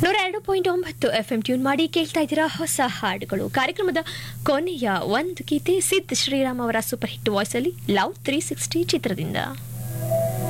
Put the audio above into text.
102.9 FM tune ಮಾಡಿ ಕೇಳ್ತಾ ಇದ್ದೀರಾ ಹೊಸ ಹಾಡುಗಳು ಕಾರ್ಯಕ್ರಮದ ಕೊನೆಯ ಒಂದು ಗೀತೆ ಸಿದ್ ಶ್ರೀರಾಮ್ ಅವರ ಸೂಪರ್ ಹಿಟ್ ವಾಯ್ಸ್ ಅಲ್ಲಿ ಲವ್ 360 ಚಿತ್ರದಿಂದ